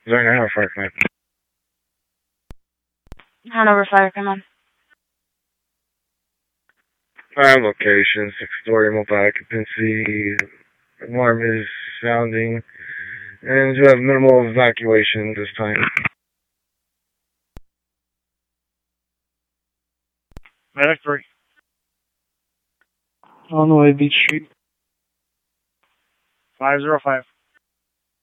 Sorry, Hanover Fire Command. Hanover Fire Command. Location, 6-story multi occupancy. Alarm is sounding. And you have minimal evacuation this time. Medic 3. On the way, Beach Street. 505.